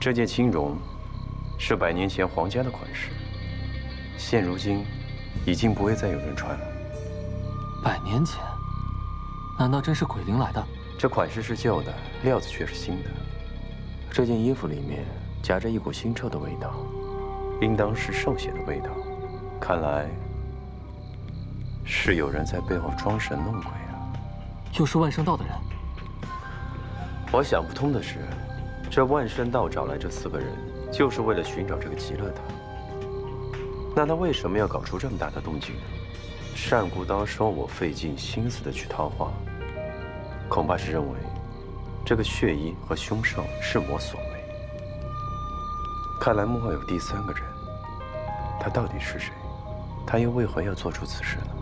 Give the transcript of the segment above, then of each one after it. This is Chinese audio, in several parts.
这件青绒是100年前皇家的款式，现如今已经不会再有人穿了。 100年前，难道真是鬼灵来的？ 这款式是旧的，料子却是新的。这件衣服里面夹着一股腥臭的味道，应当是兽血的味道。看来是有人在背后装神弄鬼啊！ 又是万圣道的人。 我想不通的是，这万圣道找来这4个人，就是为了寻找这个极乐岛。那他为什么要搞出这么大的动静呢？单孤当说我费尽心思的去套话，恐怕是认为这个血衣和凶兽是我所为。看来幕后有第3个人，他到底是谁？他又为何要做出此事呢？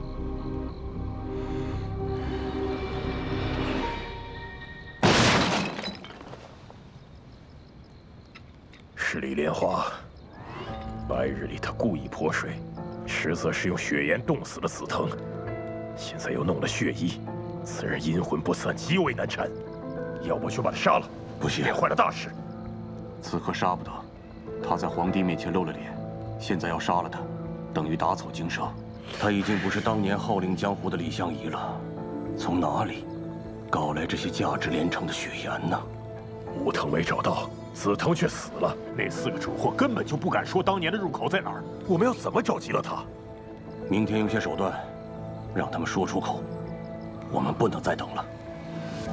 是李莲花。白日里他故意泼水，实则是用血焰冻死了紫藤。现在又弄了血衣，此人阴魂不散，极为难缠。要不就把他杀了， 不行， 别坏了大事。 此刻杀不得，他在皇帝面前露了脸，现在要杀了他，等于打草惊蛇。他已经不是当年号令江湖的李相夷了，从哪里搞来这些价值连城的血盐呢？ 武藤没找到，紫藤却死了。那4个蠢货根本就不敢说当年的入口在哪儿。我们要怎么找极乐塔？ 明天用些手段，让他们说出口。我们不能再等了。